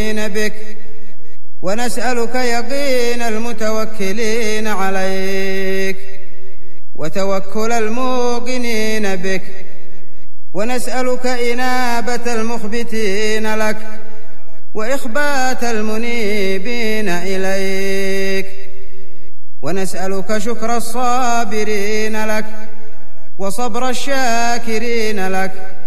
بك، ونسألك يقين المتوكلين عليك وتوكل الموقنين بك، ونسألك إنابة المخبتين لك وإخبات المنيبين إليك، ونسألك شكر الصابرين لك وصبر الشاكرين لك